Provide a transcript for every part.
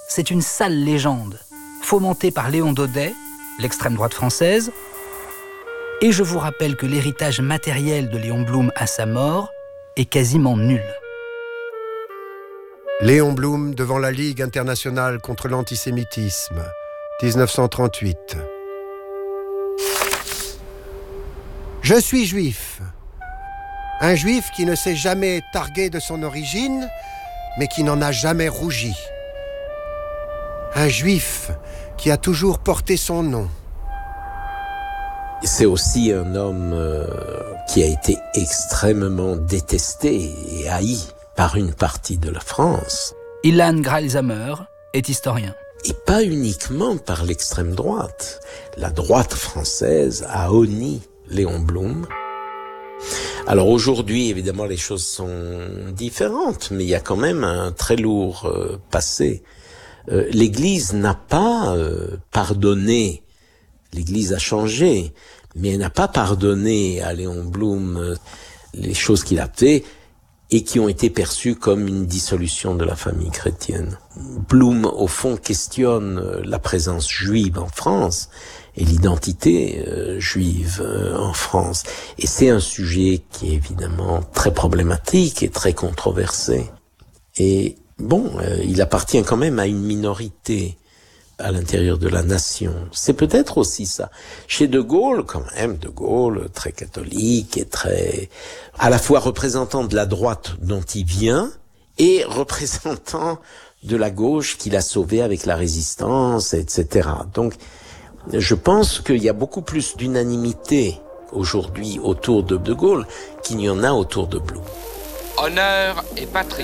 c'est une sale légende, fomentée par Léon Daudet, l'extrême droite française. Et je vous rappelle que l'héritage matériel de Léon Blum à sa mort est quasiment nul. Léon Blum devant la Ligue internationale contre l'antisémitisme, 1938. Je suis juif. Un juif qui ne s'est jamais targué de son origine, mais qui n'en a jamais rougi. Un juif qui a toujours porté son nom. C'est aussi un homme qui a été extrêmement détesté et haï par une partie de la France. Ilan Gralsheimer est historien. Et pas uniquement par l'extrême droite. La droite française a honni Léon Blum. Alors aujourd'hui, évidemment, les choses sont différentes, mais il y a quand même un très lourd passé. L'Église n'a pas pardonné. L'Église a changé, mais elle n'a pas pardonné à Léon Blum les choses qu'il a fait et qui ont été perçues comme une dissolution de la famille chrétienne. Blum, au fond, questionne la présence juive en France et l'identité juive en France. Et c'est un sujet qui est évidemment très problématique et très controversé. Et bon, il appartient quand même à une minorité à l'intérieur de la nation. C'est peut-être aussi ça. Chez De Gaulle, quand même, De Gaulle, très catholique et très, à la fois représentant de la droite dont il vient et représentant de la gauche qu'il a sauvé avec la résistance, etc. Donc, je pense qu'il y a beaucoup plus d'unanimité aujourd'hui autour de De Gaulle qu'il n'y en a autour de Blum. Honneur et patrie.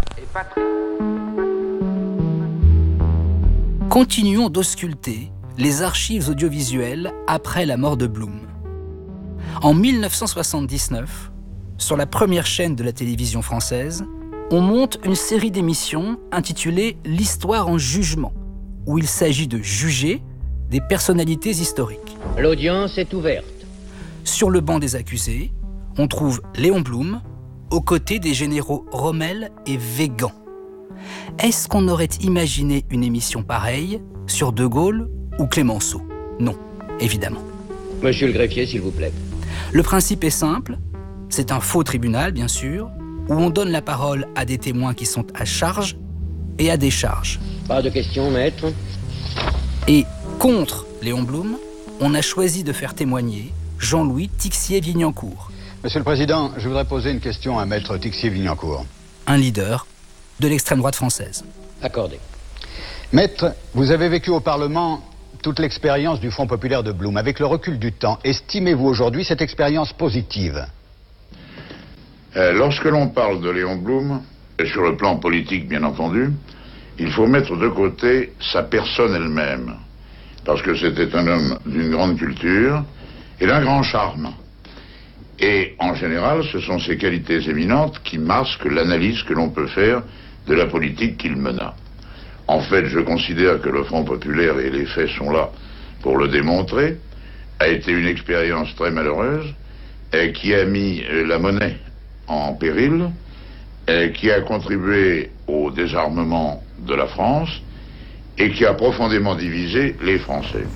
Continuons d'ausculter les archives audiovisuelles après la mort de Blum. En 1979, sur la première chaîne de la télévision française, on monte une série d'émissions intitulée « L'histoire en jugement », où il s'agit de juger des personnalités historiques. L'audience est ouverte. Sur le banc des accusés, on trouve Léon Blum, aux côtés des généraux Rommel et Weygand. Est-ce qu'on aurait imaginé une émission pareille sur De Gaulle ou Clémenceau? Non, évidemment. Monsieur le greffier, s'il vous plaît. Le principe est simple, c'est un faux tribunal, bien sûr, où on donne la parole à des témoins qui sont à charge et à décharge. Pas de questions, maître. Et contre Léon Blum, on a choisi de faire témoigner Jean-Louis Tixier-Vignancour. Monsieur le Président, je voudrais poser une question à maître Tixier-Vignancour. Un leader de l'extrême droite française. Accordé. Maître, vous avez vécu au Parlement toute l'expérience du Front populaire de Blum. Avec le recul du temps, estimez-vous aujourd'hui cette expérience positive? Lorsque l'on parle de Léon Blum, et sur le plan politique bien entendu, il faut mettre de côté sa personne elle-même. Parce que c'était un homme d'une grande culture et d'un grand charme. Et en général, ce sont ces qualités éminentes qui masquent l'analyse que l'on peut faire de la politique qu'il mena. En fait, je considère que le Front populaire, et les faits sont là pour le démontrer, a été une expérience très malheureuse, et qui a mis la monnaie en péril, et qui a contribué au désarmement de la France, et qui a profondément divisé les Français.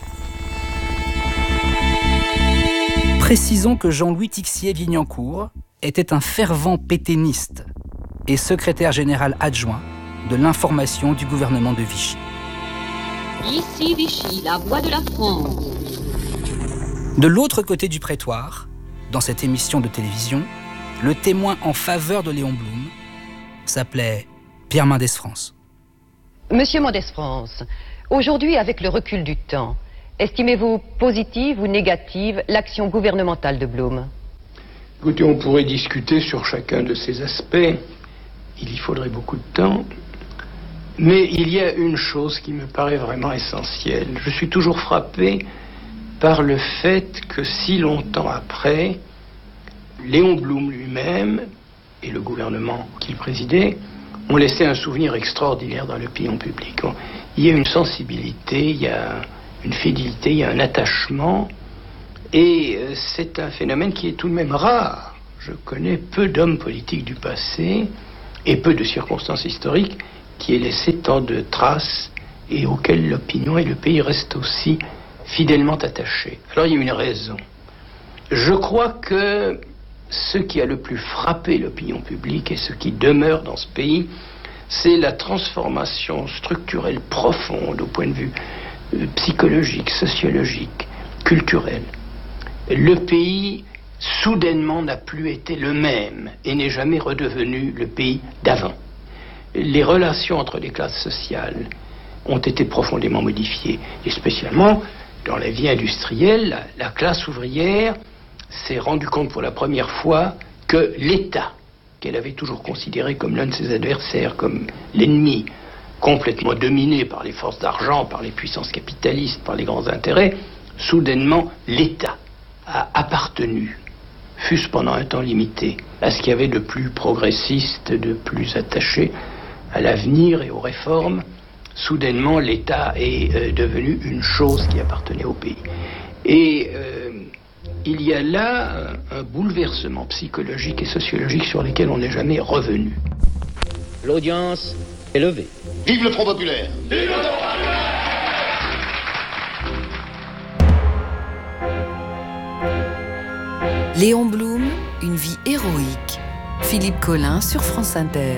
Précisons que Jean-Louis Tixier-Vignancour était un fervent pétainiste et secrétaire général adjoint de l'information du gouvernement de Vichy. Ici Vichy, la voix de la France. De l'autre côté du prétoire, dans cette émission de télévision, le témoin en faveur de Léon Blum s'appelait Pierre Mendès France. Monsieur Mendès France, aujourd'hui, avec le recul du temps, estimez-vous positive ou négative l'action gouvernementale de Blum? Écoutez, on pourrait discuter sur chacun de ces aspects. Il y faudrait beaucoup de temps. Mais il y a une chose qui me paraît vraiment essentielle. Je suis toujours frappé par le fait que si longtemps après, Léon Blum lui-même et le gouvernement qu'il présidait ont laissé un souvenir extraordinaire dans l'opinion publique. Il y a une sensibilité, il y a une fidélité, il y a un attachement, et c'est un phénomène qui est tout de même rare. Je connais peu d'hommes politiques du passé et peu de circonstances historiques qui ait laissé tant de traces et auquel l'opinion et le pays restent aussi fidèlement attachés. Alors il y a une raison. Je crois que ce qui a le plus frappé l'opinion publique et ce qui demeure dans ce pays, c'est la transformation structurelle profonde au point de vue psychologique, sociologique, culturel. Le pays, soudainement, n'a plus été le même et n'est jamais redevenu le pays d'avant. Les relations entre les classes sociales ont été profondément modifiées, et spécialement dans la vie industrielle, la classe ouvrière s'est rendue compte pour la première fois que l'État, qu'elle avait toujours considéré comme l'un de ses adversaires, comme l'ennemi, complètement dominé par les forces d'argent, par les puissances capitalistes, par les grands intérêts, soudainement l'État a appartenu, fût-ce pendant un temps limité, à ce qu'il y avait de plus progressiste, de plus attaché à l'avenir et aux réformes. Soudainement, l'État est devenu une chose qui appartenait au pays. Et il y a là un bouleversement psychologique et sociologique sur lequel on n'est jamais revenu. L'audience est levée. Vive le Front populaire! Vive le Front populaire! Léon Blum, une vie héroïque. Philippe Collin sur France Inter.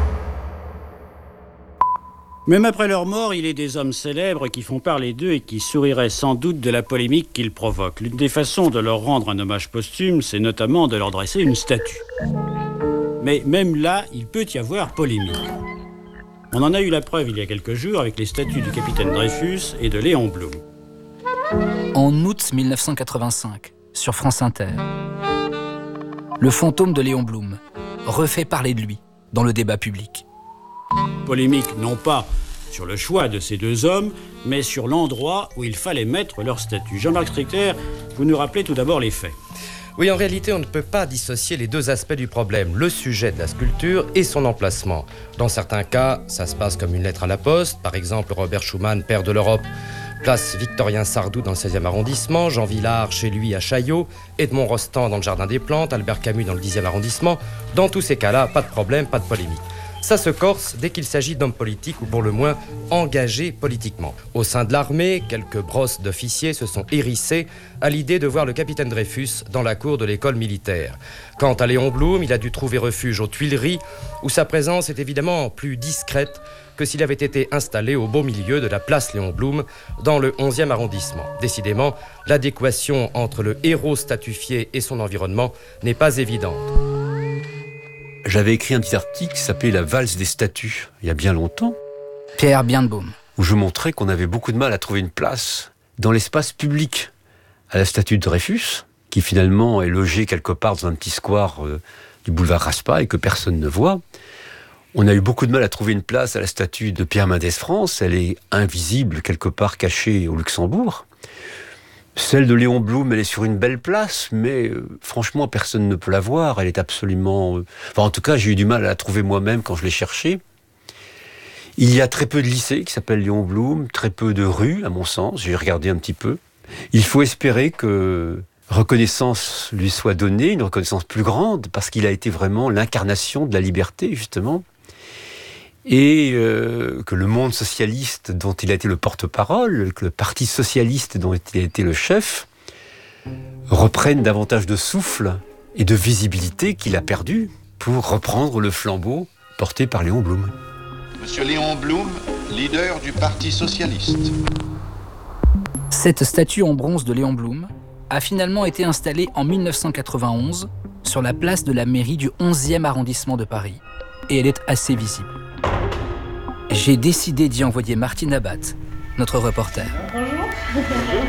Même après leur mort, il est des hommes célèbres qui font parler d'eux et qui souriraient sans doute de la polémique qu'ils provoquent. L'une des façons de leur rendre un hommage posthume, c'est notamment de leur dresser une statue. Mais même là, il peut y avoir polémique. On en a eu la preuve il y a quelques jours avec les statues du capitaine Dreyfus et de Léon Blum. En août 1985, sur France Inter, le fantôme de Léon Blum refait parler de lui dans le débat public. Polémique non pas sur le choix de ces deux hommes, mais sur l'endroit où il fallait mettre leur statue. Jean-Marc Stricker, vous nous rappelez tout d'abord les faits. Oui, en réalité, on ne peut pas dissocier les deux aspects du problème, le sujet de la sculpture et son emplacement. Dans certains cas, ça se passe comme une lettre à la poste. Par exemple, Robert Schuman, père de l'Europe, place Victorien Sardou dans le 16e arrondissement, Jean Villard chez lui à Chaillot, Edmond Rostand dans le Jardin des Plantes, Albert Camus dans le 10e arrondissement. Dans tous ces cas-là, pas de problème, pas de polémique. Ça se corse dès qu'il s'agit d'hommes politiques ou pour le moins engagés politiquement. Au sein de l'armée, quelques brosses d'officiers se sont hérissés à l'idée de voir le capitaine Dreyfus dans la cour de l'école militaire. Quant à Léon Blum, il a dû trouver refuge aux Tuileries, où sa présence est évidemment plus discrète que s'il avait été installé au beau milieu de la place Léon Blum, dans le 11e arrondissement. Décidément, l'adéquation entre le héros statufié et son environnement n'est pas évidente. J'avais écrit un petit article qui s'appelait « La valse des statues » il y a bien longtemps. Pierre Birnbaum. Où je montrais qu'on avait beaucoup de mal à trouver une place dans l'espace public à la statue de Dreyfus, qui finalement est logée quelque part dans un petit square du boulevard Raspail et que personne ne voit. On a eu beaucoup de mal à trouver une place à la statue de Pierre Mendès France. Elle est invisible, quelque part cachée au Luxembourg. Celle de Léon Blum, elle est sur une belle place, mais franchement, personne ne peut la voir. Elle est absolument... Enfin, en tout cas, j'ai eu du mal à la trouver moi-même quand je l'ai cherchée. Il y a très peu de lycées qui s'appellent Léon Blum, très peu de rues, à mon sens. J'ai regardé un petit peu. Il faut espérer que reconnaissance lui soit donnée, une reconnaissance plus grande, parce qu'il a été vraiment l'incarnation de la liberté, justement. Et que le monde socialiste dont il a été le porte-parole, que le parti socialiste dont il a été le chef, reprenne davantage de souffle et de visibilité qu'il a perdu pour reprendre le flambeau porté par Léon Blum. Monsieur Léon Blum, leader du Parti socialiste. Cette statue en bronze de Léon Blum a finalement été installée en 1991 sur la place de la mairie du 11e arrondissement de Paris. Et elle est assez visible. J'ai décidé d'y envoyer Martine Abat, notre reporter. Bonjour.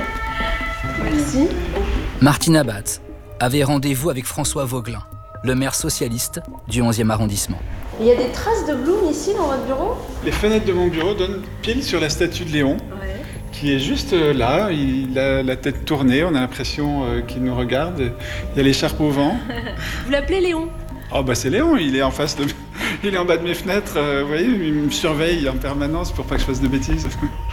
Merci. Martine Abat avait rendez-vous avec François Vauglin, le maire socialiste du 11e arrondissement. Il y a des traces de Blum ici dans votre bureau? Les fenêtres de mon bureau donnent pile sur la statue de Léon, qui est juste là. Il a la tête tournée, on a l'impression qu'il nous regarde. Il y a l'écharpe au vent. Vous l'appelez Léon? Oh bah c'est Léon, il est en face de... Il est en bas de mes fenêtres, vous voyez, il me surveille en permanence pour pas que je fasse de bêtises.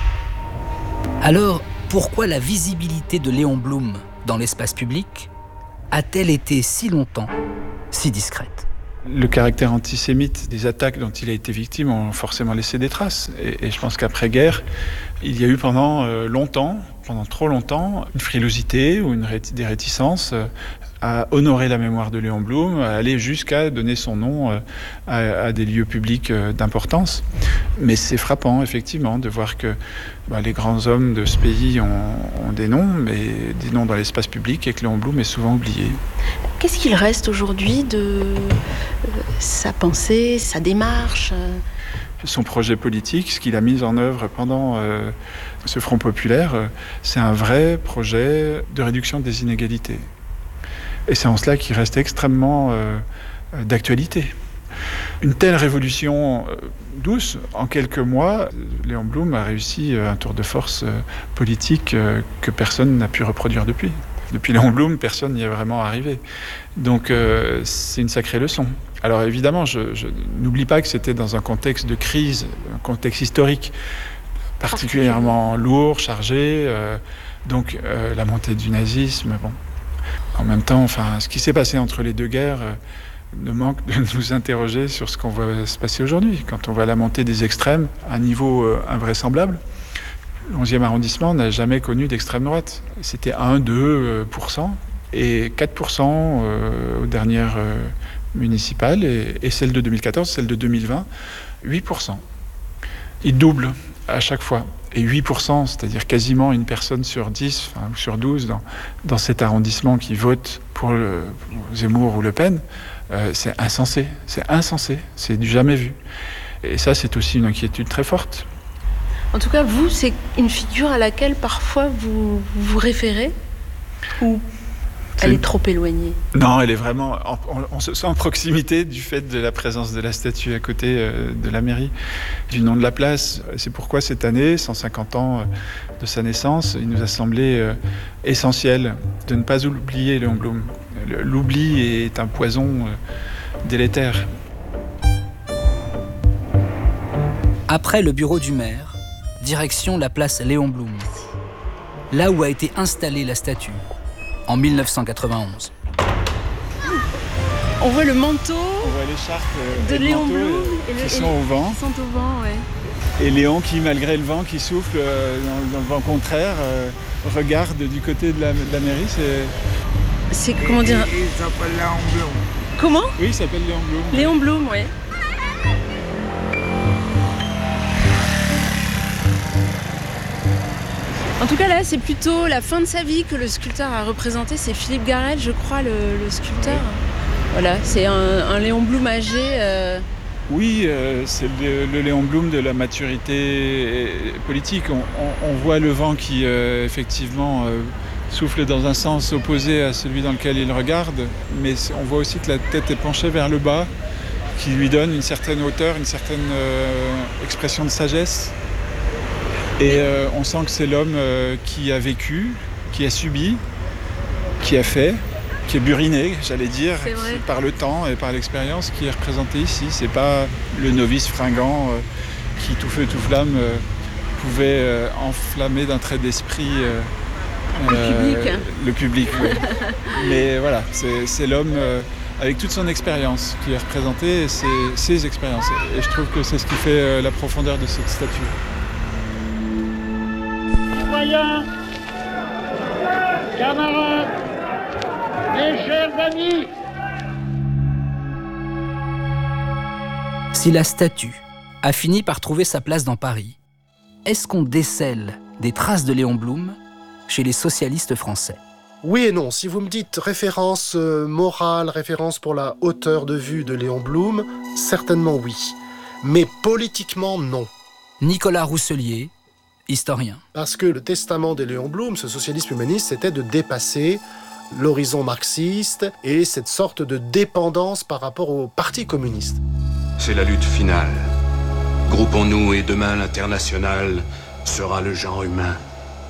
Alors, pourquoi la visibilité de Léon Blum dans l'espace public a-t-elle été si longtemps si discrète? Le caractère antisémite des attaques dont il a été victime ont forcément laissé des traces. Et je pense qu'après-guerre, il y a eu pendant trop longtemps, une frilosité ou des réticences à honorer la mémoire de Léon Blum, à aller jusqu'à donner son nom à des lieux publics d'importance. Mais c'est frappant, effectivement, de voir que les grands hommes de ce pays ont des noms, mais des noms dans l'espace public, et que Léon Blum est souvent oublié. Qu'est-ce qu'il reste aujourd'hui de sa pensée, sa démarche ? Son projet politique, ce qu'il a mis en œuvre pendant ce Front populaire, c'est un vrai projet de réduction des inégalités. Et c'est en cela qu'il reste extrêmement d'actualité. Une telle révolution douce, en quelques mois, Léon Blum a réussi un tour de force politique que personne n'a pu reproduire depuis. Depuis Léon Blum, personne n'y est vraiment arrivé. Donc c'est une sacrée leçon. Alors évidemment, je n'oublie pas que c'était dans un contexte de crise, un contexte historique particulièrement lourd, chargé, donc la montée du nazisme, bon. En même temps, ce qui s'est passé entre les deux guerres ne manque de nous interroger sur ce qu'on va se passer aujourd'hui. Quand on voit la montée des extrêmes à un niveau invraisemblable, le 11e arrondissement n'a jamais connu d'extrême droite. C'était 1-2% et 4% aux dernières municipales et celle de 2014, celle de 2020, 8%. Il double à chaque fois. Et 8%, c'est-à-dire quasiment une personne sur 10 ou sur 12 dans cet arrondissement qui vote pour Zemmour ou Le Pen, c'est insensé. C'est insensé. C'est du jamais vu. Et ça, c'est aussi une inquiétude très forte. En tout cas, vous, c'est une figure à laquelle parfois vous vous référez ? Ou elle est trop éloignée ? Non, elle est vraiment... On se sent en proximité du fait de la présence de la statue à côté de la mairie, du nom de la place. C'est pourquoi cette année, 150 ans de sa naissance, il nous a semblé essentiel de ne pas oublier Léon Blum. L'oubli est un poison délétère. Après le bureau du maire, direction la place Léon Blum, là où a été installée la statue. En 1991. On voit le manteau. On voit l'écharpe de Léon Blum qui sont au vent. Qui sont au vent, ouais. Et Léon qui, malgré le vent qui souffle dans le vent contraire, regarde du côté de la mairie. C'est comment dire ? Il s'appelle Léon Blum. Comment ? Oui, il s'appelle Léon Blum. Léon Blum, ouais. En tout cas, là, c'est plutôt la fin de sa vie que le sculpteur a représenté. C'est Philippe Garrel, je crois, le sculpteur. Oui. Voilà, c'est un Léon Blum âgé. Oui, c'est le Léon Blum de la maturité politique. On voit le vent qui, effectivement, souffle dans un sens opposé à celui dans lequel il regarde. Mais on voit aussi que la tête est penchée vers le bas, qui lui donne une certaine hauteur, une certaine expression de sagesse. Et on sent que c'est l'homme qui a vécu, qui a subi, qui a fait, qui est buriné, j'allais dire, par le temps et par l'expérience qui est représenté ici. C'est pas le novice fringant qui, tout feu, tout flamme, pouvait enflammer d'un trait d'esprit le public. Oui. Mais voilà, c'est l'homme avec toute son expérience qui est représenté, et ses expériences. Et je trouve que c'est ce qui fait la profondeur de cette statue. Citoyens, camarades, mes chers amis. Si la statue a fini par trouver sa place dans Paris, est-ce qu'on décèle des traces de Léon Blum chez les socialistes français ? Oui et non. Si vous me dites référence morale, référence pour la hauteur de vue de Léon Blum, certainement oui. Mais politiquement, non. Nicolas Rousselier, historien. Parce que le testament de Léon Blum, ce socialisme humaniste, c'était de dépasser l'horizon marxiste et cette sorte de dépendance par rapport au Parti communiste. C'est la lutte finale. Groupons-nous et demain l'international sera le genre humain.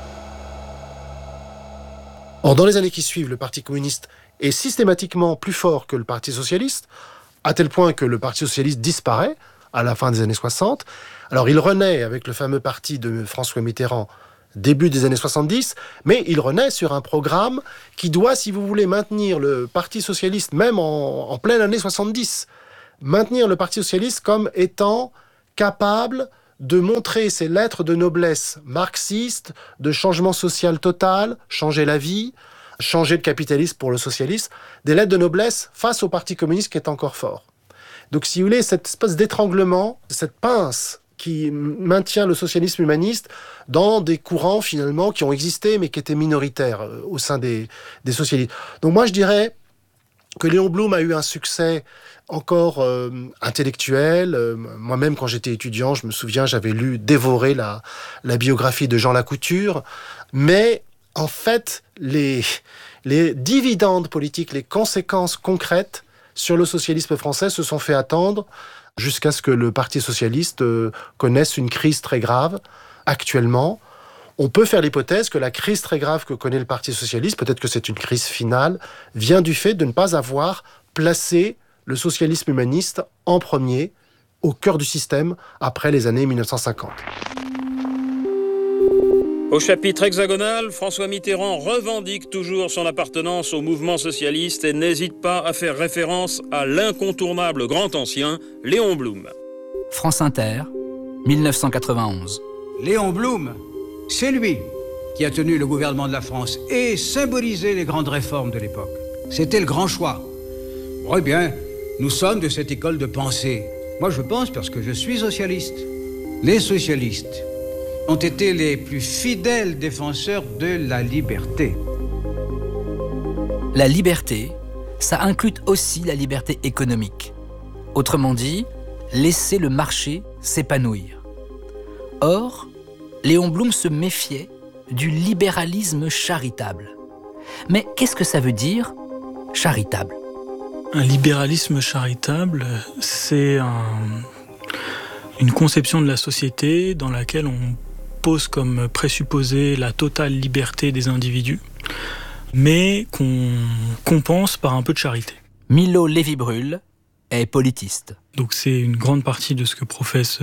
Or, dans les années qui suivent, le Parti communiste est systématiquement plus fort que le Parti socialiste, à tel point que le Parti socialiste disparaît à la fin des années 60. Alors, il renaît avec le fameux parti de François Mitterrand début des années 70, mais il renaît sur un programme qui doit, si vous voulez, maintenir le Parti socialiste, même en pleine année 70, maintenir le Parti socialiste comme étant capable de montrer ses lettres de noblesse marxistes, de changement social total, changer la vie, changer le capitalisme pour le socialisme, des lettres de noblesse face au Parti communiste qui est encore fort. Donc, si vous voulez, cette espèce d'étranglement, cette pince qui maintient le socialisme humaniste dans des courants, finalement, qui ont existé, mais qui étaient minoritaires au sein des socialistes. Donc, moi, je dirais que Léon Blum a eu un succès encore intellectuel. Moi-même, quand j'étais étudiant, je me souviens, j'avais dévoré la biographie de Jean Lacouture. Mais, en fait, les dividendes politiques, les conséquences concrètes sur le socialisme français se sont fait attendre jusqu'à ce que le Parti socialiste connaisse une crise très grave. Actuellement, on peut faire l'hypothèse que la crise très grave que connaît le Parti socialiste, peut-être que c'est une crise finale, vient du fait de ne pas avoir placé le socialisme humaniste en premier, au cœur du système, après les années 1950. Au chapitre hexagonal, François Mitterrand revendique toujours son appartenance au mouvement socialiste et n'hésite pas à faire référence à l'incontournable grand ancien, Léon Blum. France Inter, 1991. Léon Blum, c'est lui qui a tenu le gouvernement de la France et symbolisé les grandes réformes de l'époque. C'était le grand choix. Eh bien, nous sommes de cette école de pensée. Moi, je pense parce que je suis socialiste. Les socialistes ont été les plus fidèles défenseurs de la liberté. La liberté, ça inclut aussi la liberté économique. Autrement dit, laisser le marché s'épanouir. Or, Léon Blum se méfiait du libéralisme charitable. Mais qu'est-ce que ça veut dire, charitable ? Un libéralisme charitable, c'est une conception de la société dans laquelle on pose comme présupposé la totale liberté des individus, mais qu'on compense par un peu de charité. Milo Lévy-Bruhl est politiste. Donc c'est une grande partie de ce que professe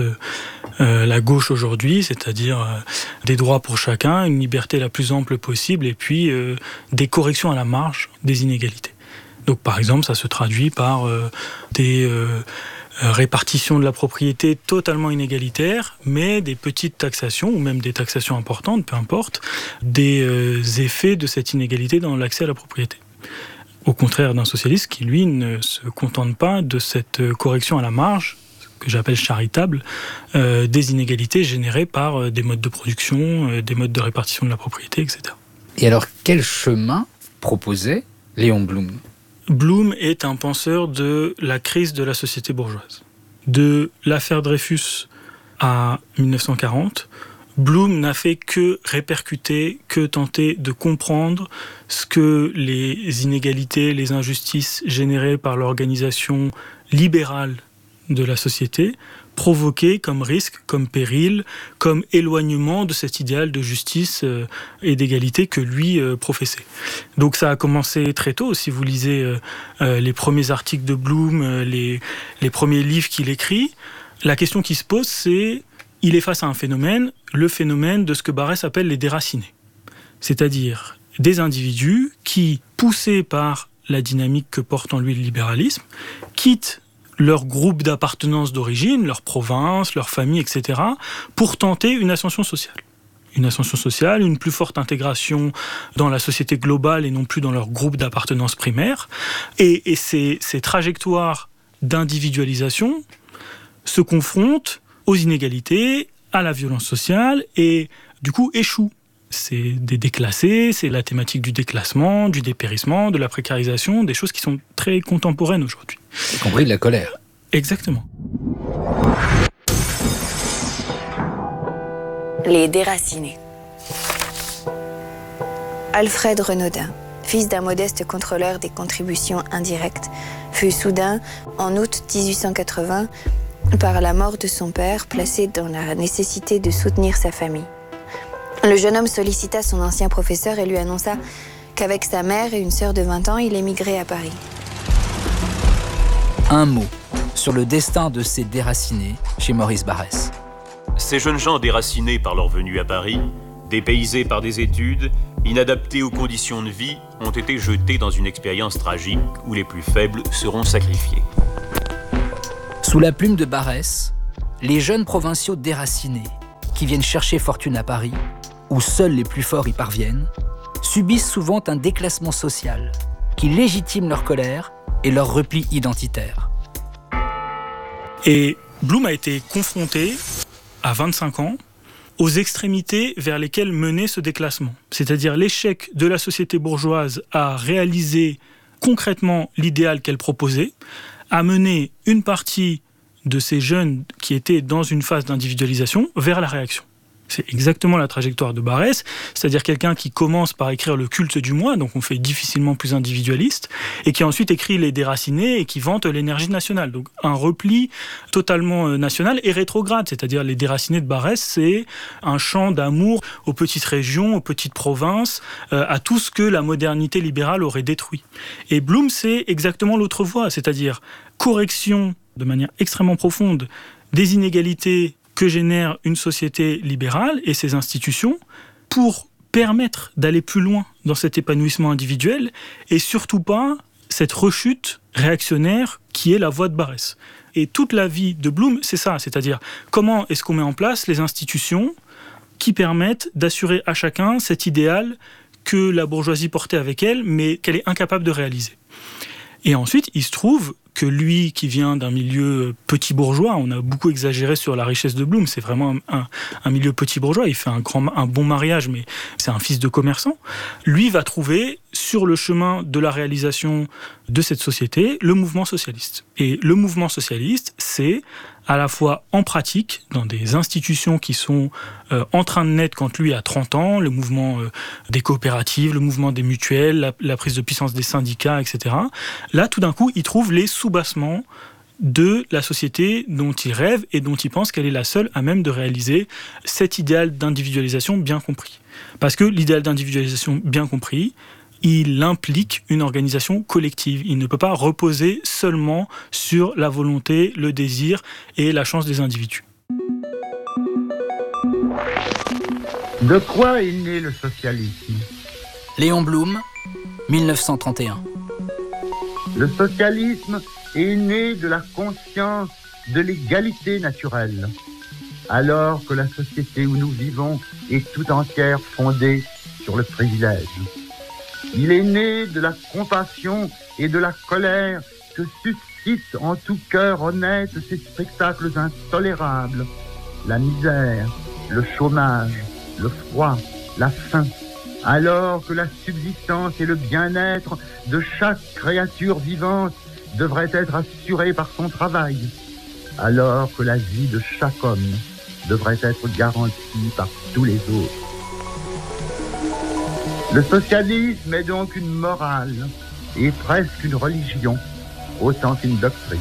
la gauche aujourd'hui, c'est-à-dire des droits pour chacun, une liberté la plus ample possible, et puis des corrections à la marge des inégalités. Donc par exemple, ça se traduit par des répartitions de la propriété totalement inégalitaires, mais des petites taxations, ou même des taxations importantes, peu importe, des effets de cette inégalité dans l'accès à la propriété. Au contraire d'un socialiste qui, lui, ne se contente pas de cette correction à la marge, que j'appelle charitable, des inégalités générées par des modes de production, des modes de répartition de la propriété, etc. Et alors, quel chemin proposait Léon Blum ? Blum est un penseur de la crise de la société bourgeoise. De l'affaire Dreyfus à 1940, Blum n'a fait que répercuter, que tenter de comprendre ce que les inégalités, les injustices générées par l'organisation libérale de la société provoquaient comme risque, comme péril, comme éloignement de cet idéal de justice et d'égalité que lui professait. Donc ça a commencé très tôt. Si vous lisez les premiers articles de Blum, les premiers livres qu'il écrit, la question qui se pose, c'est il est face à un phénomène, le phénomène de ce que Barrès appelle les déracinés. C'est-à-dire des individus qui, poussés par la dynamique que porte en lui le libéralisme, quittent leur groupe d'appartenance d'origine, leur province, leur famille, etc., pour tenter une ascension sociale. Une ascension sociale, une plus forte intégration dans la société globale et non plus dans leur groupe d'appartenance primaire. Et ces trajectoires d'individualisation se confrontent aux inégalités, à la violence sociale et du coup échouent. C'est des déclassés, c'est la thématique du déclassement, du dépérissement, de la précarisation, des choses qui sont très contemporaines aujourd'hui. Y compris de la colère. Exactement. Les déracinés. Alfred Renaudin, fils d'un modeste contrôleur des contributions indirectes, fut soudain, en août 1880, par la mort de son père, placé dans la nécessité de soutenir sa famille. Le jeune homme sollicita son ancien professeur et lui annonça qu'avec sa mère et une sœur de 20 ans, il émigrait à Paris. Un mot sur le destin de ces déracinés chez Maurice Barrès. Ces jeunes gens déracinés par leur venue à Paris Dépaysés par des études, inadaptés aux conditions de vie, ont été jetés dans une expérience tragique où les plus faibles seront sacrifiés. Sous la plume de Barrès, les jeunes provinciaux déracinés, qui viennent chercher fortune à Paris, où seuls les plus forts y parviennent, subissent souvent un déclassement social qui légitime leur colère et leur repli identitaire. Et Blum a été confronté, à 25 ans, aux extrémités vers lesquelles menait ce déclassement. C'est-à-dire l'échec de la société bourgeoise à réaliser concrètement l'idéal qu'elle proposait, à mener une partie de ces jeunes qui étaient dans une phase d'individualisation vers la réaction. C'est exactement la trajectoire de Barrès, c'est-à-dire quelqu'un qui commence par écrire le culte du moi, donc on fait difficilement plus individualiste, et qui ensuite écrit Les Déracinés et qui vante l'énergie nationale. Donc un repli totalement national et rétrograde, c'est-à-dire Les Déracinés de Barrès, c'est un chant d'amour aux petites régions, aux petites provinces, à tout ce que la modernité libérale aurait détruit. Et Blum, c'est exactement l'autre voie, c'est-à-dire correction de manière extrêmement profonde des inégalités que génère une société libérale et ses institutions pour permettre d'aller plus loin dans cet épanouissement individuel et surtout pas cette rechute réactionnaire qui est la voie de Barrès. Et toute la vie de Blum, c'est ça, c'est-à-dire comment est-ce qu'on met en place les institutions qui permettent d'assurer à chacun cet idéal que la bourgeoisie portait avec elle, mais qu'elle est incapable de réaliser. Et ensuite, il se trouve que lui, qui vient d'un milieu petit bourgeois, on a beaucoup exagéré sur la richesse de Blum, c'est vraiment un milieu petit bourgeois, il fait un bon mariage, mais c'est un fils de commerçant. Lui va trouver, sur le chemin de la réalisation de cette société, le mouvement socialiste. Et le mouvement socialiste, c'est à la fois en pratique, dans des institutions qui sont en train de naître quand lui a 30 ans, le mouvement des coopératives, le mouvement des mutuelles, la prise de puissance des syndicats, etc. Là, tout d'un coup, il trouve les soubassements de la société dont il rêve et dont il pense qu'elle est la seule à même de réaliser cet idéal d'individualisation bien compris. Parce que l'idéal d'individualisation bien compris, il implique une organisation collective. Il ne peut pas reposer seulement sur la volonté, le désir et la chance des individus. De quoi est né le socialisme ? Léon Blum, 1931. Le socialisme est né de la conscience de l'égalité naturelle, alors que la société où nous vivons est tout entière fondée sur le privilège. Il est né de la compassion et de la colère que suscitent en tout cœur honnête ces spectacles intolérables. La misère, le chômage, le froid, la faim. Alors que la subsistance et le bien-être de chaque créature vivante devraient être assurés par son travail. Alors que la vie de chaque homme devrait être garantie par tous les autres. Le socialisme est donc une morale et presque une religion, autant qu'une doctrine.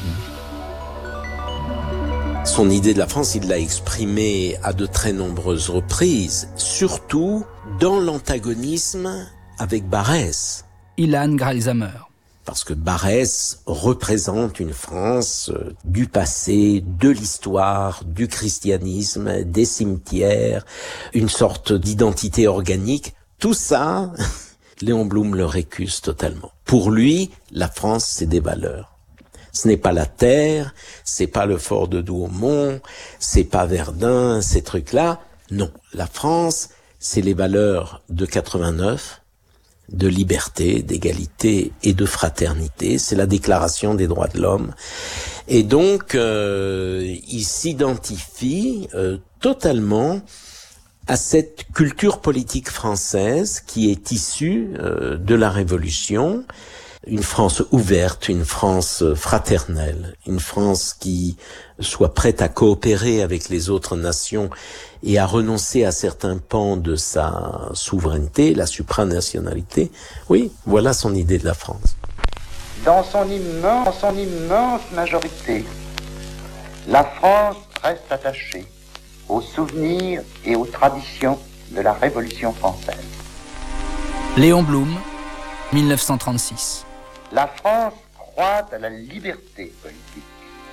Son idée de la France, il l'a exprimée à de très nombreuses reprises, surtout dans l'antagonisme avec Barrès. Ilan Greilsheimer. Parce que Barrès représente une France du passé, de l'histoire, du christianisme, des cimetières, une sorte d'identité organique. Tout ça, Léon Blum le récuse totalement. Pour lui, la France, c'est des valeurs. Ce n'est pas la terre, c'est pas le fort de Douaumont, c'est pas Verdun, ces trucs-là. Non, la France, c'est les valeurs de 89, de liberté, d'égalité et de fraternité. C'est la déclaration des droits de l'homme. Et donc, il s'identifie totalement à cette culture politique française qui est issue de la Révolution, une France ouverte, une France fraternelle, une France qui soit prête à coopérer avec les autres nations et à renoncer à certains pans de sa souveraineté, la supranationalité. Oui, voilà son idée de la France. Dans son immense majorité, la France reste attachée aux souvenirs et aux traditions de la Révolution française. Léon Blum, 1936. La France croit à la liberté politique.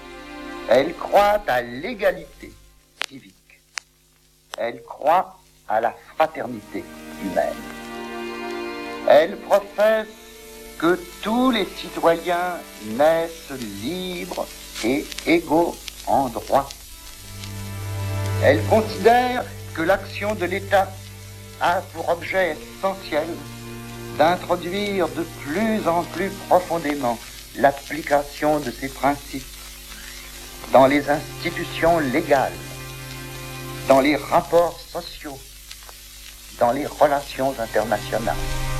Elle croit à l'égalité civique. Elle croit à la fraternité humaine. Elle professe que tous les citoyens naissent libres et égaux en droit. Elle considère que l'action de l'État a pour objet essentiel d'introduire de plus en plus profondément l'application de ces principes dans les institutions légales, dans les rapports sociaux, dans les relations internationales.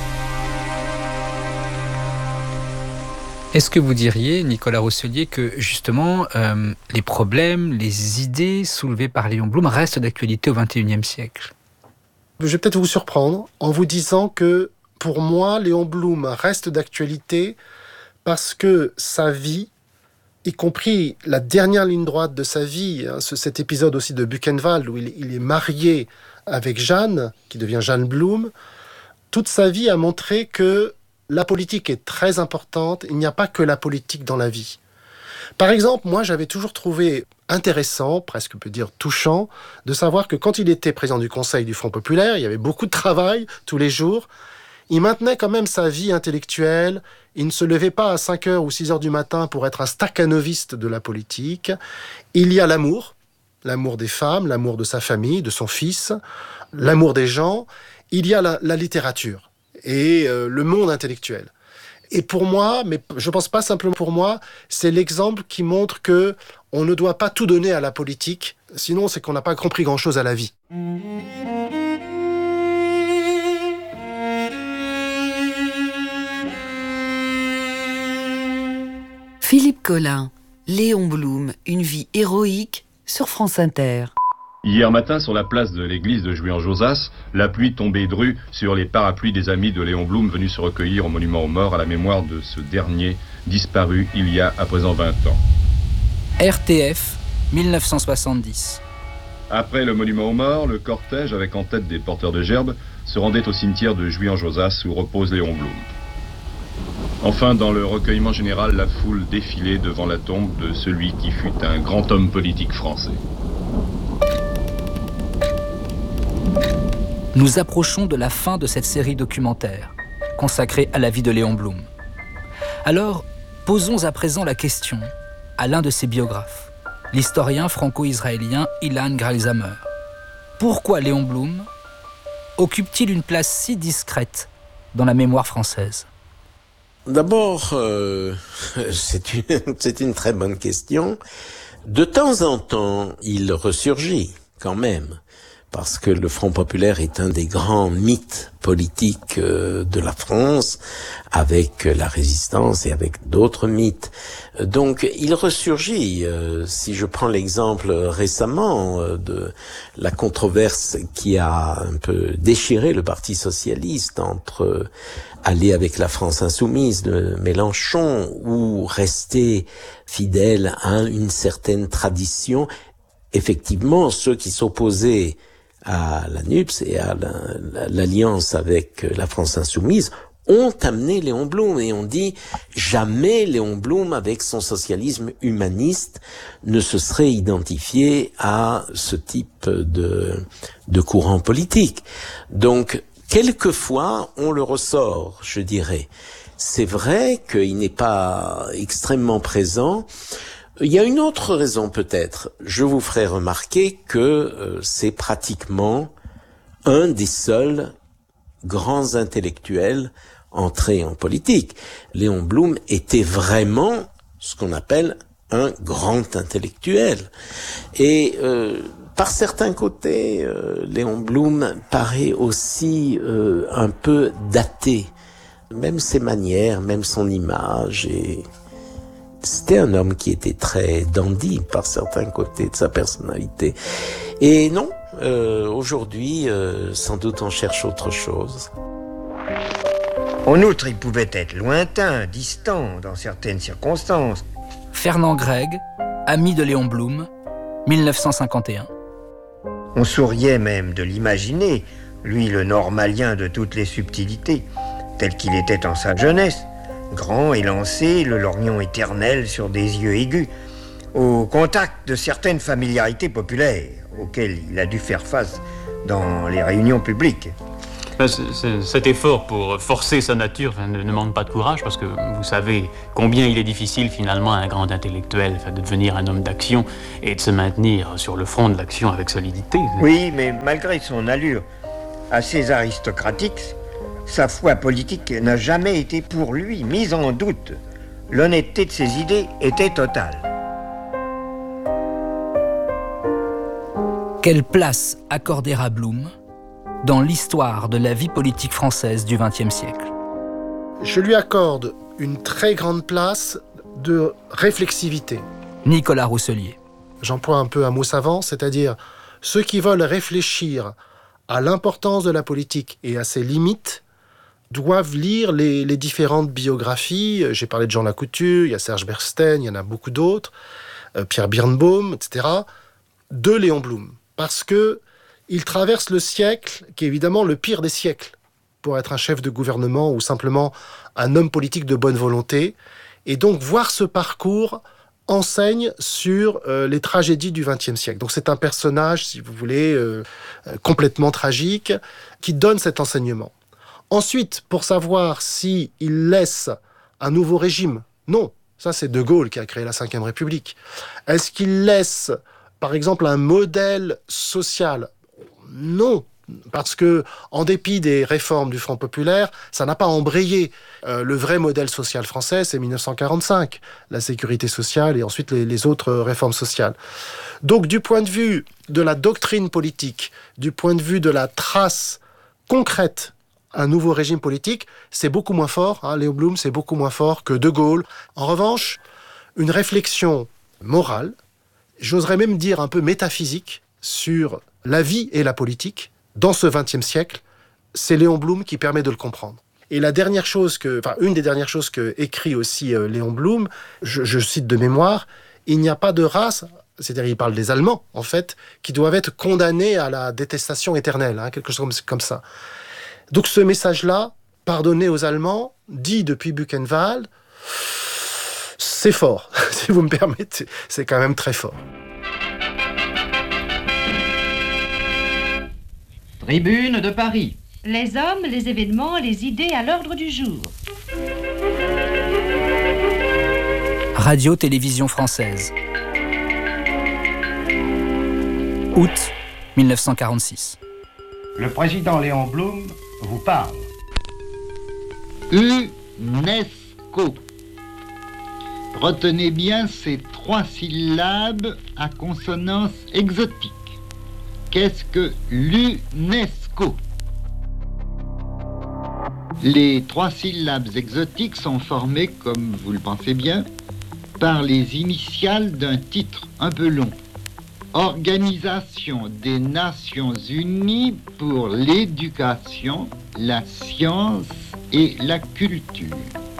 Est-ce que vous diriez, Nicolas Rousselier, que justement les problèmes, les idées soulevées par Léon Blum restent d'actualité au XXIe siècle ? Je vais peut-être vous surprendre en vous disant que pour moi, Léon Blum reste d'actualité parce que sa vie, y compris la dernière ligne droite de sa vie, cet épisode aussi de Buchenwald où il est marié avec Jeanne, qui devient Jeanne Blum, toute sa vie a montré que la politique est très importante, il n'y a pas que la politique dans la vie. Par exemple, moi j'avais toujours trouvé intéressant, presque on peut dire touchant, de savoir que quand il était président du Conseil du Front Populaire, il y avait beaucoup de travail tous les jours, il maintenait quand même sa vie intellectuelle, il ne se levait pas à 5h ou 6h du matin pour être un stakhanoviste de la politique. Il y a l'amour des femmes, l'amour de sa famille, de son fils, l'amour des gens, il y a la littérature et le monde intellectuel. Et pour moi, mais je pense pas simplement pour moi, c'est l'exemple qui montre que on ne doit pas tout donner à la politique, sinon c'est qu'on n'a pas compris grand-chose à la vie. Philippe Collin, Léon Blum, une vie héroïque sur France Inter. Hier matin, sur la place de l'église de Jouy-en-Josas, la pluie tombait drue sur les parapluies des amis de Léon Blum venus se recueillir au monument aux morts à la mémoire de ce dernier, disparu il y a à présent 20 ans. RTF, 1970. Après le monument aux morts, le cortège, avec en tête des porteurs de gerbes, se rendait au cimetière de Jouy-en-Josas où repose Léon Blum. Enfin, dans le recueillement général, la foule défilait devant la tombe de celui qui fut un grand homme politique français. Nous approchons de la fin de cette série documentaire, consacrée à la vie de Léon Blum. Alors, posons à présent la question à l'un de ses biographes, l'historien franco-israélien Ilan Gralzamer. Pourquoi Léon Blum occupe-t-il une place si discrète dans la mémoire française ? D'abord, c'est une très bonne question. De temps en temps, il ressurgit quand même, parce que le Front Populaire est un des grands mythes politiques de la France, avec la Résistance et avec d'autres mythes. Donc, il ressurgit. Si je prends l'exemple récemment de la controverse qui a un peu déchiré le Parti socialiste entre aller avec la France insoumise de Mélenchon ou rester fidèle à une certaine tradition, effectivement, ceux qui s'opposaient à la NUPS et à l'alliance avec la France insoumise ont amené Léon Blum et ont dit jamais Léon Blum avec son socialisme humaniste ne se serait identifié à ce type de courant politique. Donc quelquefois on le ressort, je dirais. C'est vrai qu'il n'est pas extrêmement présent. Il y a une autre raison peut-être. Je vous ferai remarquer que c'est pratiquement un des seuls grands intellectuels entrés en politique. Léon Blum était vraiment ce qu'on appelle un grand intellectuel. Et par certains côtés, Léon Blum paraît aussi un peu daté. Même ses manières, même son image et... C'était un homme qui était très dandy par certains côtés de sa personnalité. Et non, aujourd'hui, sans doute on cherche autre chose. En outre, il pouvait être lointain, distant dans certaines circonstances. Fernand Gregg, ami de Léon Blum, 1951. On souriait même de l'imaginer, lui le normalien de toutes les subtilités, tel qu'il était en sa jeunesse. Grand, élancé, le lorgnon éternel sur des yeux aigus, au contact de certaines familiarités populaires auxquelles il a dû faire face dans les réunions publiques. Cet effort pour forcer sa nature ne demande pas de courage, parce que vous savez combien il est difficile finalement à un grand intellectuel de devenir un homme d'action et de se maintenir sur le front de l'action avec solidité. Oui, mais malgré son allure assez aristocratique, sa foi politique n'a jamais été pour lui mise en doute. L'honnêteté de ses idées était totale. Quelle place accorder à Blum dans l'histoire de la vie politique française du XXe siècle? Je lui accorde une très grande place de réflexivité. Nicolas Rousselier. J'emploie un peu un mot savant, c'est-à-dire ceux qui veulent réfléchir à l'importance de la politique et à ses limites doivent lire les différentes biographies. J'ai parlé de Jean Lacouture, il y a Serge Bernstein, il y en a beaucoup d'autres, Pierre Birnbaum, etc., de Léon Blum. Parce que il traverse le siècle, qui est évidemment le pire des siècles, pour être un chef de gouvernement ou simplement un homme politique de bonne volonté. Et donc, voir ce parcours enseigne sur les tragédies du XXe siècle. Donc, c'est un personnage, si vous voulez, complètement tragique, qui donne cet enseignement. Ensuite, pour savoir s'il laisse un nouveau régime, non. Ça, c'est De Gaulle qui a créé la Ve République. Est-ce qu'il laisse, par exemple, un modèle social ? Non, parce que, en dépit des réformes du Front populaire, ça n'a pas embrayé. Le vrai modèle social français, c'est 1945, la sécurité sociale et ensuite les autres réformes sociales. Donc, du point de vue de la doctrine politique, du point de vue de la trace concrète, un nouveau régime politique, c'est beaucoup moins fort. Léon Blum, c'est beaucoup moins fort que De Gaulle. En revanche, une réflexion morale, j'oserais même dire un peu métaphysique, sur la vie et la politique, dans ce XXe siècle, c'est Léon Blum qui permet de le comprendre. Et une des dernières choses que écrit aussi Léon Blum, je cite de mémoire, il n'y a pas de race, c'est-à-dire il parle des Allemands, en fait, qui doivent être condamnés à la détestation éternelle, quelque chose comme ça. Donc ce message-là, pardonner aux Allemands, dit depuis Buchenwald, c'est fort, si vous me permettez, c'est quand même très fort. Tribune de Paris. Les hommes, les événements, les idées à l'ordre du jour. Radio-Télévision française. Août 1946. Le président Léon Blum vous parle. UNESCO. Retenez bien ces 3 syllabes à consonance exotique. Qu'est-ce que l'UNESCO? Les 3 syllabes exotiques sont formées, comme vous le pensez bien, par les initiales d'un titre un peu long. Organisation des Nations Unies pour l'éducation, la science et la culture.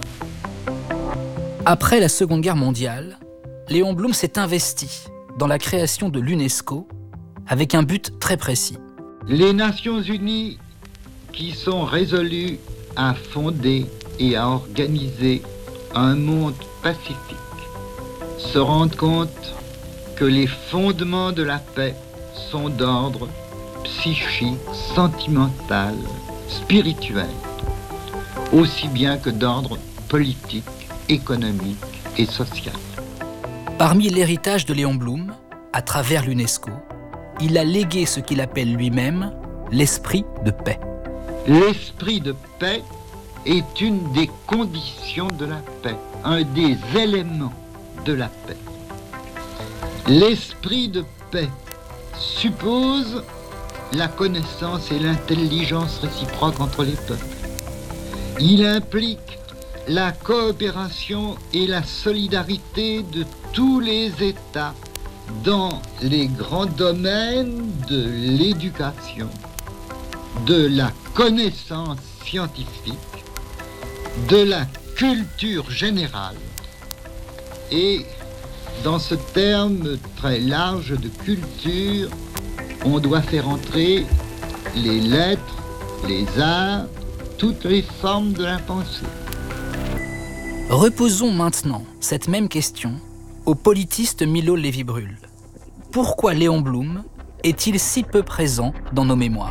Après la Seconde Guerre mondiale, Léon Blum s'est investi dans la création de l'UNESCO avec un but très précis. Les Nations Unies qui sont résolues à fonder et à organiser un monde pacifique se rendent compte que les fondements de la paix sont d'ordre psychique, sentimental, spirituel, aussi bien que d'ordre politique, économique et social. Parmi l'héritage de Léon Blum, à travers l'UNESCO, il a légué ce qu'il appelle lui-même l'esprit de paix. L'esprit de paix est une des conditions de la paix, un des éléments de la paix. L'esprit de paix suppose la connaissance et l'intelligence réciproque entre les peuples. Il implique la coopération et la solidarité de tous les États dans les grands domaines de l'éducation, de la connaissance scientifique, de la culture générale. Et dans ce terme très large de culture, on doit faire entrer les lettres, les arts, toutes les formes de la pensée. Reposons maintenant cette même question au politiste Milo Lévy-Bruhl. Pourquoi Léon Blum est-il si peu présent dans nos mémoires ?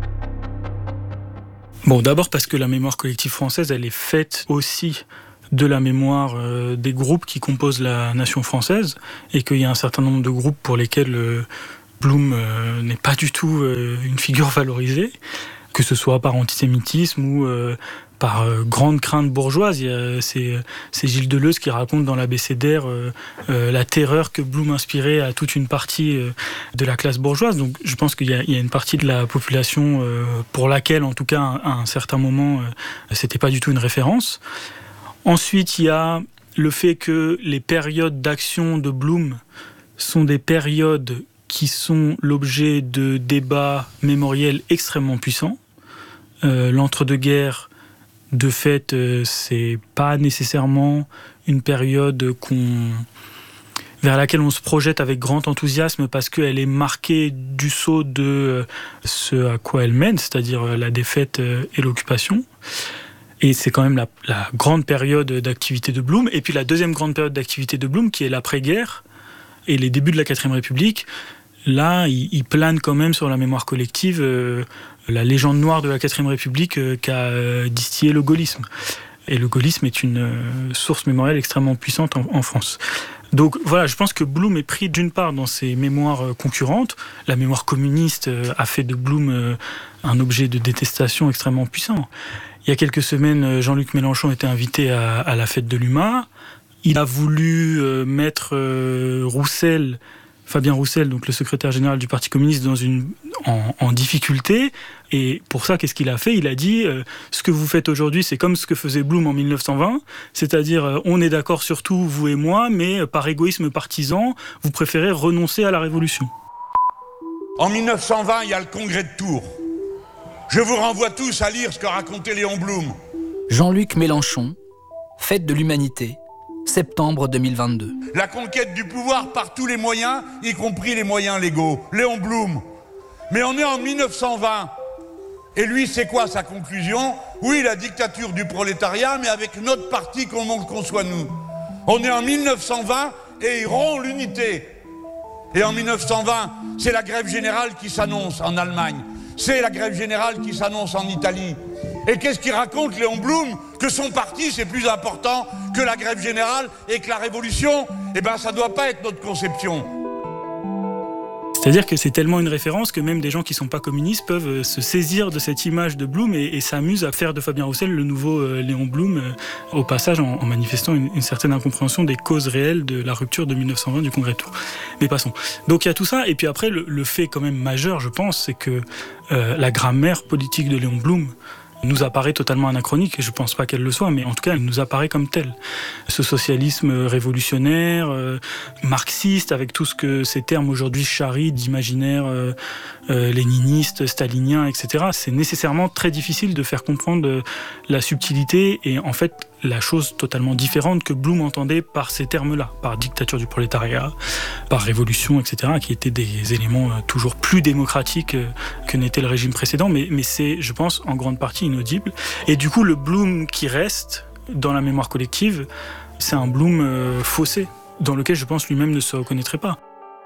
Bon, d'abord parce que la mémoire collective française, elle est faite aussi de la mémoire des groupes qui composent la nation française, et qu'il y a un certain nombre de groupes pour lesquels Blum n'est pas du tout une figure valorisée, que ce soit par antisémitisme ou par grande crainte bourgeoise. C'est Gilles Deleuze qui raconte dans l'Abécédaire la terreur que Blum inspirait à toute une partie de la classe bourgeoise. Donc je pense qu'il y a une partie de la population pour laquelle, en tout cas, à un certain moment, c'était pas du tout une référence. Ensuite, il y a le fait que les périodes d'action de Blum sont des périodes qui sont l'objet de débats mémoriels extrêmement puissants. L'entre-deux-guerres, de fait, c'est pas nécessairement une période vers laquelle on se projette avec grand enthousiasme, parce qu'elle est marquée du sceau de ce à quoi elle mène, c'est-à-dire la défaite et l'occupation. Et c'est quand même la grande période d'activité de Blum. Et puis la deuxième grande période d'activité de Blum, qui est l'après-guerre et les débuts de la 4e République, là, il plane quand même sur la mémoire collective la légende noire de la 4e République qu'a distillé le gaullisme. Et le gaullisme est une source mémorielle extrêmement puissante en France. Donc voilà, je pense que Blum est pris d'une part dans ses mémoires concurrentes. La mémoire communiste a fait de Blum un objet de détestation extrêmement puissant. Il y a quelques semaines, Jean-Luc Mélenchon était invité à la fête de l'UMA. Il a voulu mettre Fabien Roussel, donc le secrétaire général du Parti communiste, en difficulté. Et pour ça, qu'est-ce qu'il a fait ? Il a dit ce que vous faites aujourd'hui, c'est comme ce que faisait Blum en 1920, c'est-à-dire on est d'accord sur tout, vous et moi, mais par égoïsme partisan, vous préférez renoncer à la révolution. En 1920, il y a le congrès de Tours. Je vous renvoie tous à lire ce que racontait Léon Blum. Jean-Luc Mélenchon, Fête de l'Humanité, septembre 2022. La conquête du pouvoir par tous les moyens, y compris les moyens légaux. Léon Blum. Mais on est en 1920. Et lui, c'est quoi sa conclusion ? Oui, la dictature du prolétariat, mais avec notre parti qu'on conçoit nous. On est en 1920 et il rompt l'unité. Et en 1920, c'est la grève générale qui s'annonce en Allemagne. C'est la grève générale qui s'annonce en Italie. Et qu'est-ce qu'il raconte, Léon Blum ? Que son parti, c'est plus important que la grève générale et que la révolution ? Eh bien, ça ne doit pas être notre conception. C'est-à-dire que c'est tellement une référence que même des gens qui ne sont pas communistes peuvent se saisir de cette image de Blum et s'amusent à faire de Fabien Roussel le nouveau Léon Blum, au passage en manifestant une certaine incompréhension des causes réelles de la rupture de 1920 du Congrès de Tours. Mais passons. Donc il y a tout ça, et puis après, le fait quand même majeur, je pense, c'est que la grammaire politique de Léon Blum nous apparaît totalement anachronique, et je ne pense pas qu'elle le soit, mais en tout cas, elle nous apparaît comme telle. Ce socialisme révolutionnaire, marxiste, avec tout ce que ces termes aujourd'hui charrient d'imaginaire léniniste, stalinien, etc., c'est nécessairement très difficile de faire comprendre la subtilité et en fait la chose totalement différente que Blum entendait par ces termes-là, par dictature du prolétariat, par révolution, etc., qui étaient des éléments toujours plus démocratiques que n'était le régime précédent, mais c'est, je pense, en grande partie inaudible. Et du coup, le Blum qui reste dans la mémoire collective, c'est un Blum faussé, dans lequel je pense lui-même ne se reconnaîtrait pas.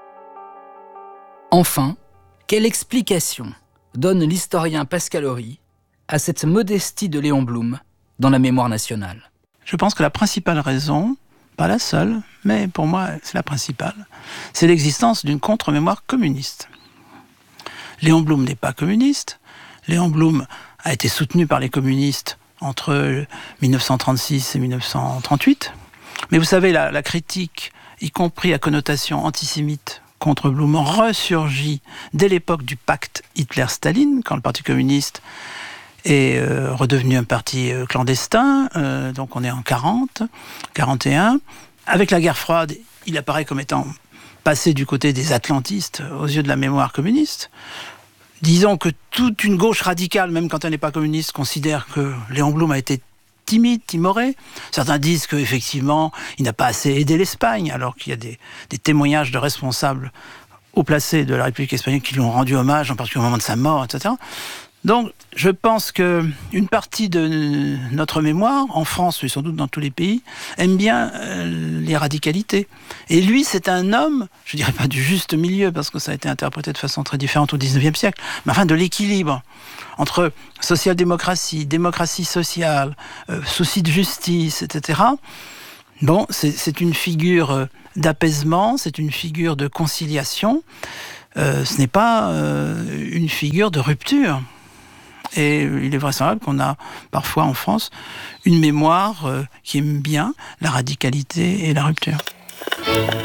Enfin, quelle explication donne l'historien Pascal Horry à cette modestie de Léon Blum dans la mémoire nationale ? Je pense que la principale raison, pas la seule, mais pour moi c'est la principale, c'est l'existence d'une contre-mémoire communiste. Léon Blum n'est pas communiste. Léon Blum a été soutenu par les communistes entre 1936 et 1938. Mais vous savez, la critique, y compris à connotation antisémite, contre Blum ressurgit dès l'époque du pacte Hitler-Staline, quand le Parti communiste est redevenu un parti clandestin, donc on est en 41. Avec la guerre froide, il apparaît comme étant passé du côté des atlantistes aux yeux de la mémoire communiste. Disons que toute une gauche radicale, même quand elle n'est pas communiste, considère que Léon Blum a été timide, timoré. Certains disent qu'effectivement, il n'a pas assez aidé l'Espagne, alors qu'il y a des témoignages de responsables haut placés de la République espagnole qui lui ont rendu hommage, en particulier au moment de sa mort, etc. Donc, je pense qu'une partie de notre mémoire, en France, mais sans doute dans tous les pays, aime bien les radicalités. Et lui, c'est un homme, je ne dirais pas du juste milieu, parce que ça a été interprété de façon très différente au XIXe siècle, mais enfin de l'équilibre entre social-démocratie, démocratie sociale, souci de justice, etc. Bon, c'est une figure d'apaisement, c'est une figure de conciliation, ce n'est pas une figure de rupture. Et il est vraisemblable qu'on a parfois en France une mémoire qui aime bien la radicalité et la rupture.